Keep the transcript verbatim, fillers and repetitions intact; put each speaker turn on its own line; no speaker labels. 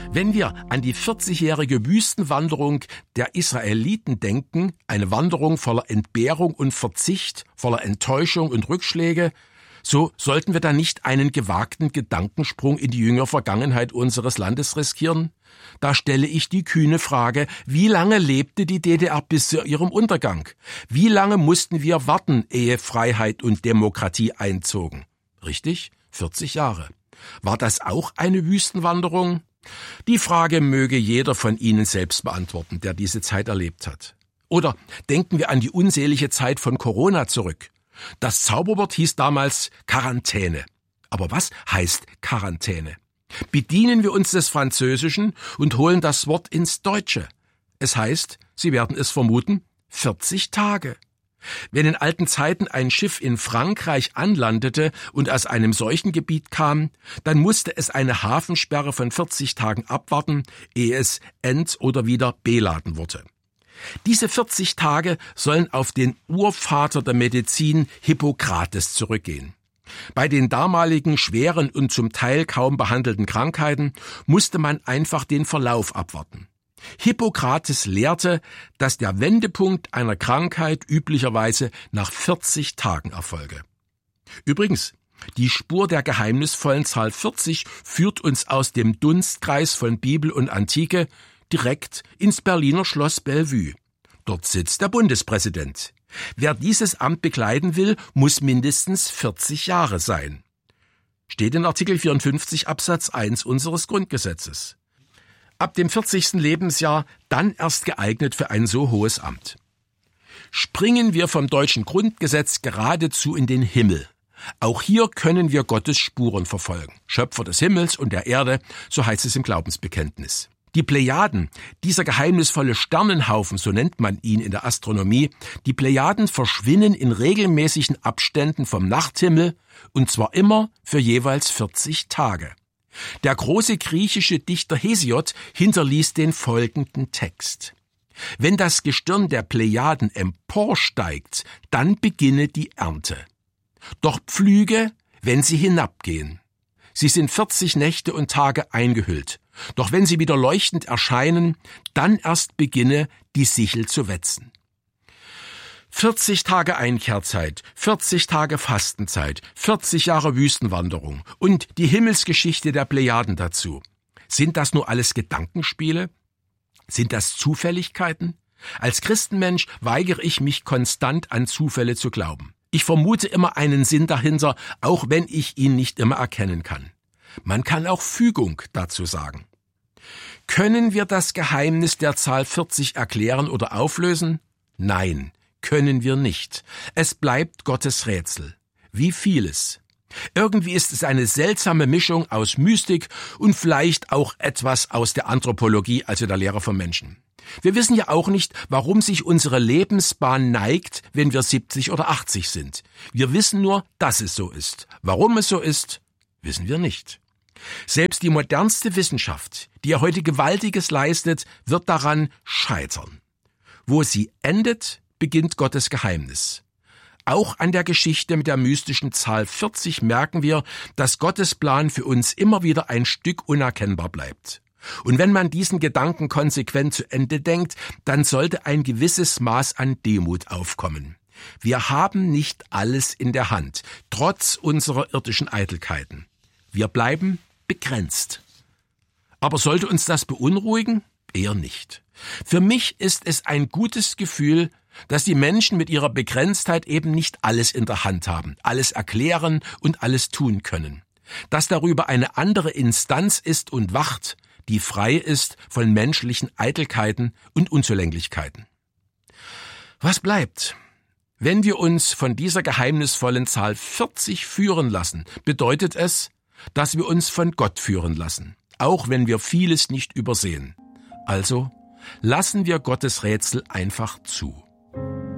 Wenn wir an die vierzigjährige Wüstenwanderung der Israeliten denken, eine Wanderung voller Entbehrung und Verzicht, voller Enttäuschung und Rückschläge, so sollten wir da nicht einen gewagten Gedankensprung in die jüngere Vergangenheit unseres Landes riskieren? Da stelle ich die kühne Frage, wie lange lebte die D D R bis zu ihrem Untergang? Wie lange mussten wir warten, ehe Freiheit und Demokratie einzogen? Richtig, vierzig Jahre. War das auch eine Wüstenwanderung? Die Frage möge jeder von Ihnen selbst beantworten, der diese Zeit erlebt hat. Oder denken wir an die unselige Zeit von Corona zurück. Das Zauberwort hieß damals Quarantäne. Aber was heißt Quarantäne? Bedienen wir uns des Französischen und holen das Wort ins Deutsche. Es heißt, Sie werden es vermuten, vierzig Tage. Wenn in alten Zeiten ein Schiff in Frankreich anlandete und aus einem solchen Gebiet kam, dann musste es eine Hafensperre von vierzig Tagen abwarten, ehe es ent- oder wieder beladen wurde. Diese vierzig Tage sollen auf den Urvater der Medizin Hippokrates zurückgehen. Bei den damaligen schweren und zum Teil kaum behandelten Krankheiten musste man einfach den Verlauf abwarten. Hippokrates lehrte, dass der Wendepunkt einer Krankheit üblicherweise nach vierzig Tagen erfolge. Übrigens, die Spur der geheimnisvollen Zahl vierzig führt uns aus dem Dunstkreis von Bibel und Antike direkt ins Berliner Schloss Bellevue. Dort sitzt der Bundespräsident. Wer dieses Amt bekleiden will, muss mindestens vierzig Jahre sein. Steht in Artikel vierundfünfzig Absatz eins unseres Grundgesetzes. Ab dem vierzigsten Lebensjahr dann erst geeignet für ein so hohes Amt. Springen wir vom deutschen Grundgesetz geradezu in den Himmel. Auch hier können wir Gottes Spuren verfolgen. Schöpfer des Himmels und der Erde, so heißt es im Glaubensbekenntnis. Die Plejaden, dieser geheimnisvolle Sternenhaufen, so nennt man ihn in der Astronomie, die Plejaden verschwinden in regelmäßigen Abständen vom Nachthimmel, und zwar immer für jeweils vierzig Tage. Der große griechische Dichter Hesiod hinterließ den folgenden Text. Wenn das Gestirn der Plejaden emporsteigt, dann beginne die Ernte. Doch pflüge, wenn sie hinabgehen. Sie sind vierzig Nächte und Tage eingehüllt. Doch wenn sie wieder leuchtend erscheinen, dann erst beginne die Sichel zu wetzen. vierzig Tage Einkehrzeit, vierzig Tage Fastenzeit, vierzig Jahre Wüstenwanderung und die Himmelsgeschichte der Plejaden dazu. Sind das nur alles Gedankenspiele? Sind das Zufälligkeiten? Als Christenmensch weigere ich mich konstant an Zufälle zu glauben. Ich vermute immer einen Sinn dahinter, auch wenn ich ihn nicht immer erkennen kann. Man kann auch Fügung dazu sagen. Können wir das Geheimnis der Zahl vierzig erklären oder auflösen? Nein, können wir nicht. Es bleibt Gottes Rätsel. Wie vieles. Irgendwie ist es eine seltsame Mischung aus Mystik und vielleicht auch etwas aus der Anthropologie, also der Lehre vom Menschen. Wir wissen ja auch nicht, warum sich unsere Lebensbahn neigt, wenn wir siebzig oder achtzig sind. Wir wissen nur, dass es so ist. Warum es so ist, wissen wir nicht. Selbst die modernste Wissenschaft, die ja heute Gewaltiges leistet, wird daran scheitern. Wo sie endet, beginnt Gottes Geheimnis. Auch an der Geschichte mit der mystischen Zahl vierzig merken wir, dass Gottes Plan für uns immer wieder ein Stück unerkennbar bleibt. Und wenn man diesen Gedanken konsequent zu Ende denkt, dann sollte ein gewisses Maß an Demut aufkommen. Wir haben nicht alles in der Hand, trotz unserer irdischen Eitelkeiten. Wir bleiben begrenzt. Aber sollte uns das beunruhigen? Eher nicht. Für mich ist es ein gutes Gefühl, dass die Menschen mit ihrer Begrenztheit eben nicht alles in der Hand haben, alles erklären und alles tun können. Dass darüber eine andere Instanz ist und wacht, die frei ist von menschlichen Eitelkeiten und Unzulänglichkeiten. Was bleibt? Wenn wir uns von dieser geheimnisvollen Zahl vierzig führen lassen, bedeutet es, dass wir uns von Gott führen lassen, auch wenn wir vieles nicht übersehen. Also lassen wir Gottes Rätsel einfach zu.